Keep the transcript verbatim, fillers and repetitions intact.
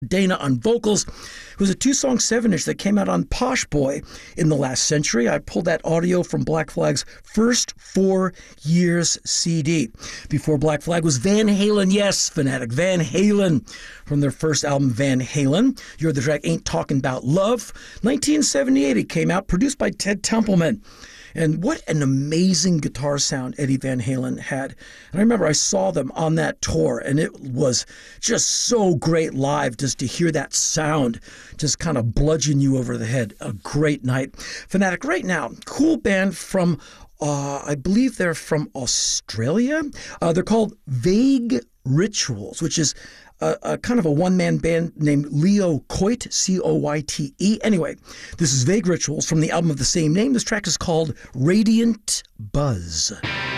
Dana on vocals. It was a two-song seven-inch that came out on Posh Boy in the last century. I pulled that audio from Black Flag's first four years C D. Before Black Flag was Van Halen. Yes, Fanatic, Van Halen from their first album, Van Halen. You heard the track Ain't Talking About Love. nineteen seventy-eight it came out, produced by Ted Templeman. And what an amazing guitar sound Eddie Van Halen had. And I remember I saw them on that tour, and it was just so great live just to hear that sound just kind of bludgeon you over the head. A great night. Fanatic right now, cool band from, uh, I believe they're from Australia. Uh, they're called Vague Rituals, which is A, a kind of a one-man band named Leo Coyte, C O Y T E. Anyway, this is Vague Rituals from the album of the same name. This track is called Radiant Buzz.